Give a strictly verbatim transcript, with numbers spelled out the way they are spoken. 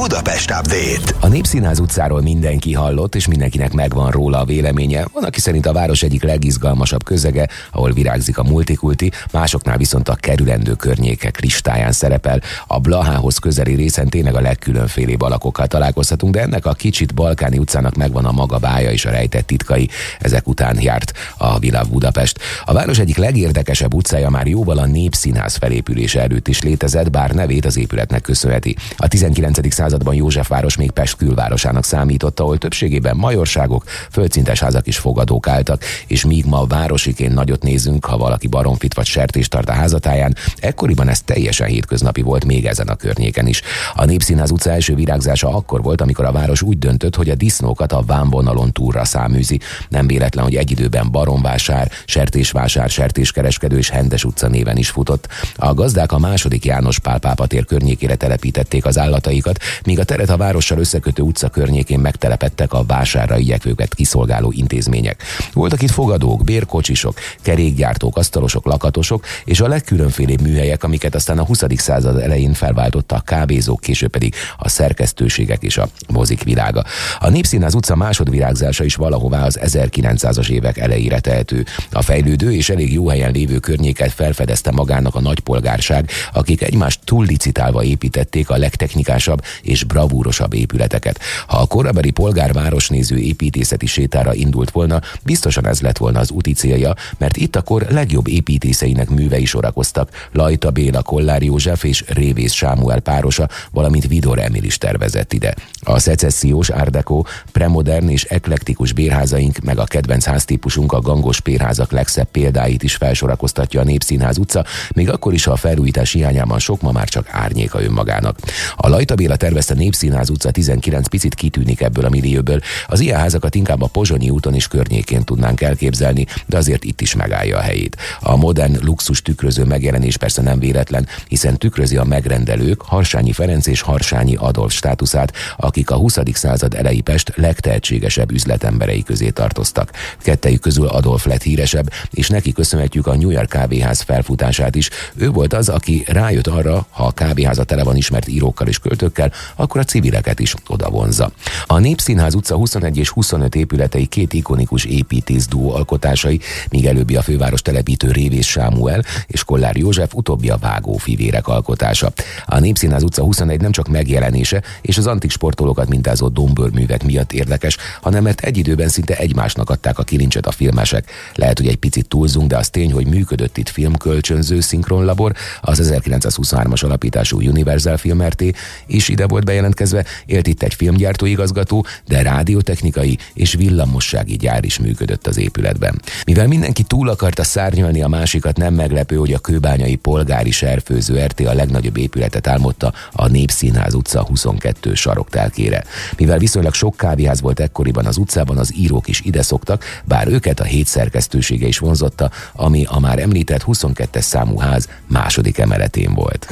Budapest Update. A Népszínház utcáról mindenki hallott, és mindenkinek megvan róla a véleménye. Van, aki szerint a város egyik legizgalmasabb közege, ahol virágzik a multikulti, másoknál viszont a kerülendő környékek listáján szerepel. A Blahához közeli részen tényleg a legkülönfélébb alakokkal találkozhatunk, de ennek a kicsit balkáni utcának megvan a maga bája és a rejtett titkai. Ezek után járt a Világ Budapest. A város egyik legérdekesebb utcája már jóval a Népszínház felépülése előtt is létezett, bár nevét az épületnek köszönheti. A tizenkilencedik században Józsefváros még Pest külvárosának számított, ahol többségében majorságok, földszintes házak is fogadók álltak, és míg ma városiként nagyot nézünk, ha valaki baromfit vagy sertést tart a házatáján, ekkoriban ez teljesen hétköznapi volt még ezen a környéken is. A Népszínház utca első virágzása akkor volt, amikor a város úgy döntött, hogy a disznókat a vámvonalon túlra száműzi. Nem véletlen, hogy egy időben Baromvásár, Sertésvásár, Sertéskereskedő és Hendes utca néven is futott. A gazdák a második János Pál pápa tér környékére telepítették az állataikat, míg a teret a várossal összekötő utca környékén megtelepedtek a vásárra igyekvőket kiszolgáló intézmények. Voltak itt fogadók, bérkocsisok, kerékgyártók, asztalosok, lakatosok, és a legkülönfélébb műhelyek, amiket aztán a huszadik század elején felváltotta a kávézók, később pedig a szerkesztőségek és a mozik világa. A Népszínház utca másodvirágzása is valahová az ezerkilencszázas évek elejére tehető. A fejlődő és elég jó helyen lévő környéket felfedezte magának a nagypolgárság, akik egymást túllicitálva építették a legtechnikásabb és bravúrosabb épületeket. Ha a korabeli polgárvárosnéző építészeti sétára indult volna, biztosan ez lett volna az úti célja, mert itt akkor legjobb építészeinek művei sorakoztak. Lajta Béla, Kollár József és Révész Sámuel párosa, valamint Vidor Emil is tervezett ide. A szecessziós, art déco, premodern és eklektikus bérházaink, meg a kedvenc háztípusunk, a gangos bérházak legszebb példáit is felsorakoztatja a Népszínház utca, még akkor is, ha a felújítás hiányában sok ma már csak árnyéka önmagának. A Lajta Béla tervezte Népszínház utca tizenkilenc picit kitűnik ebből a millióból. Az ilyen házakat inkább a Pozsonyi úton és környékén tudnánk elképzelni, de azért itt is megállja a helyét. A modern luxus tükröző megjelenés persze nem véletlen, hiszen tükrözi a megrendelők Harsányi Ferenc és Harsányi Adolf státuszát, akik a huszadik század elejé Pest legtehetségesebb üzletemberei közé tartoztak. Kettejük közül Adolf lett híresebb, és neki köszönhetjük a New York kávéház felfutását is. Ő volt az, aki rájött arra, ha a kávéháza tele van ismert írókkal és költőkkel, akkor a civileket is oda vonzza. A Népszínház utca huszonegy és huszonöt épületei két ikonikus építész duó alkotásai, míg előbbi a főváros telepítő Révész Sámuel és Kollár József, utóbbi a vágófivérek alkotása. A Népszínház utca huszonegy nem csak megjelenése és az antik sportolókat mintázó dombőrművek miatt érdekes, hanem mert egy időben szinte egymásnak adták a kilincset a filmesek. Lehet, hogy egy picit túlzunk, de az tény, hogy működött itt filmkölcsönző szinkronlabor, az ezerkilencszázhuszonhármas alapítású Universal Film er té is ide volt bejelentkezve, élt itt egy filmgyártóigazgató, de rádiótechnikai és villamossági gyár is működött az épületben. Mivel mindenki túl akarta szárnyalni a másikat, nem meglepő, hogy a kőbányai polgári serfőző er té a legnagyobb épületet álmodta a Népszínház utca huszonkettő saroktelkére. Mivel viszonylag sok kávéház volt ekkoriban az utcában, az írók is ide szoktak, bár őket a hét szerkesztősége is vonzotta, ami a már említett huszonkettes számú ház második emeletén volt.